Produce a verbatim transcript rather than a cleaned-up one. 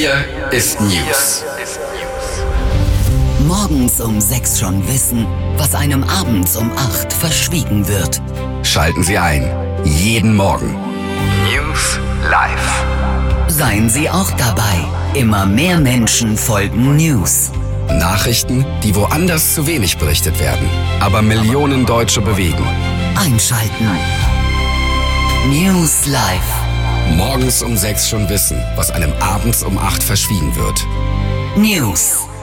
Hier ist News. Morgens um sechs schon wissen, was einem abends um acht verschwiegen wird. Schalten Sie ein. Jeden Morgen. News live. Seien Sie auch dabei. Immer mehr Menschen folgen News. Nachrichten, die woanders zu wenig berichtet werden, aber Millionen Deutsche bewegen. Einschalten. News live. Morgens um sechs schon wissen, was einem abends um acht verschwiegen wird. News.